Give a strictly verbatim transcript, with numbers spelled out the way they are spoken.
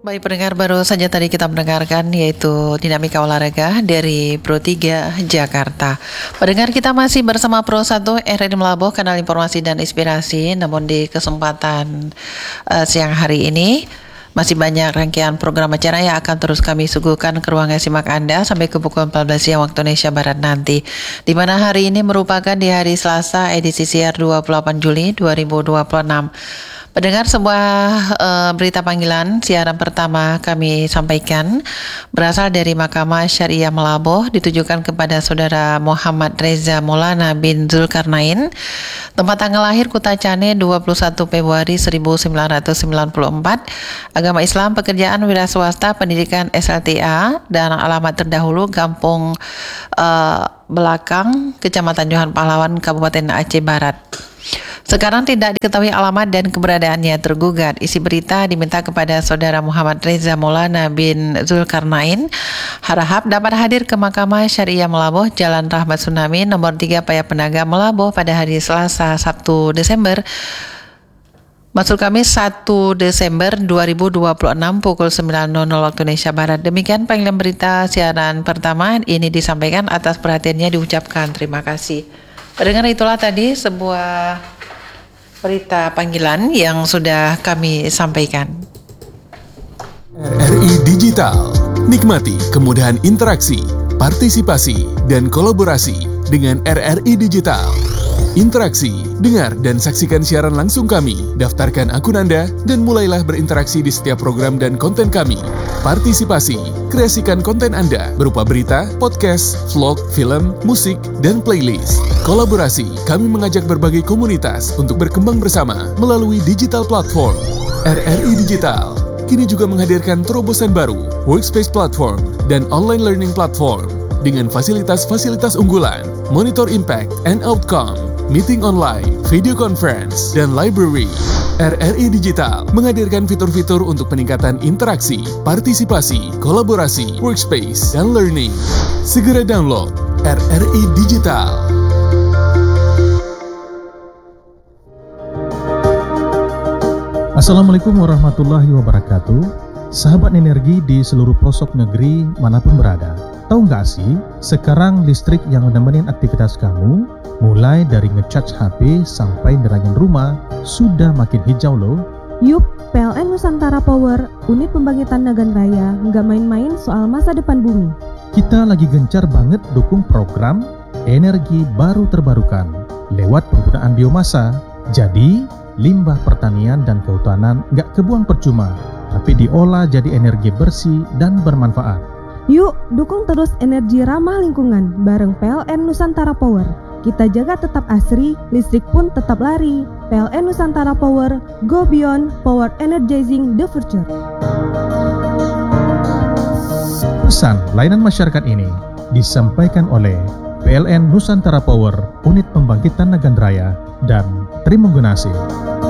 Baik pendengar, baru saja tadi kita mendengarkan yaitu Dinamika Olahraga dari Pro tiga Jakarta. Pendengar, kita masih bersama Pro satu R R I Melaboh, kanal informasi dan inspirasi. Namun di kesempatan uh, siang hari ini masih banyak rangkaian program acara yang akan terus kami suguhkan ke ruangan simak Anda sampai ke pukul empat belas siang waktu Indonesia Barat nanti. Di mana hari ini merupakan di hari Selasa edisi siar dua puluh delapan Juli dua ribu dua puluh enam. Pendengar, sebuah uh, berita panggilan siaran pertama kami sampaikan berasal dari Mahkamah Syariah Melaboh, ditujukan kepada Saudara Muhammad Reza Maulana bin Zulkarnain, tempat tanggal lahir Kuta Cane dua puluh satu Februari seribu sembilan ratus sembilan puluh empat, agama Islam, pekerjaan wira swasta, pendidikan S L T A, dan alamat terdahulu Kampung uh, Belakang, Kecamatan Johan Pahlawan, Kabupaten Aceh Barat. Sekarang tidak diketahui alamat dan keberadaannya tergugat. Isi berita diminta kepada Saudara Muhammad Reza Maulana bin Zulkarnain harahap dapat hadir ke Mahkamah Syariah Melaboh, Jalan Rahmat Tsunami, nomor tiga Payak Penaga, Melaboh pada hari Selasa satu Desember. Maksud kami satu Desember dua ribu dua puluh enam pukul sembilan waktu Indonesia Barat. Demikian panggilan berita siaran pertama ini disampaikan, atas perhatiannya diucapkan terima kasih. Pendengar, itulah tadi sebuah berita panggilan yang sudah kami sampaikan. R R I Digital, nikmati kemudahan interaksi, partisipasi, dan kolaborasi dengan R R I Digital. Interaksi, dengar dan saksikan siaran langsung kami, daftarkan akun Anda, dan mulailah berinteraksi di setiap program dan konten kami. Partisipasi, kreasikan konten Anda berupa berita, podcast, vlog, film, musik, dan playlist. Kolaborasi, kami mengajak berbagai komunitas untuk berkembang bersama melalui digital platform. R R I Digital kini juga menghadirkan terobosan baru, workspace platform, dan online learning platform dengan fasilitas-fasilitas unggulan, monitor impact and outcome, meeting online, video conference, dan library. R R I Digital menghadirkan fitur-fitur untuk peningkatan interaksi, partisipasi, kolaborasi, workspace, dan learning. Segera download R R I Digital. Assalamualaikum warahmatullahi wabarakatuh. Sahabat energi di seluruh pelosok negeri manapun berada. Tahu nggak sih, sekarang listrik yang menemani aktivitas kamu, mulai dari ngecharge H P sampai nerangin rumah, sudah makin hijau loh. Yup, P L N Nusantara Power, unit pembangkitan Nagan Raya, nggak main-main soal masa depan bumi. Kita lagi gencar banget dukung program energi baru terbarukan lewat penggunaan biomasa. Jadi, limbah pertanian dan kehutanan nggak kebuang percuma, tapi diolah jadi energi bersih dan bermanfaat. Yuk, dukung terus energi ramah lingkungan bareng P L N Nusantara Power. Kita jaga tetap asri, listrik pun tetap lari. P L N Nusantara Power, go beyond, power energizing the future. Pesan layanan masyarakat ini disampaikan oleh P L N Nusantara Power, unit pembangkitan Nagan Raya, dan Trimenggunasih.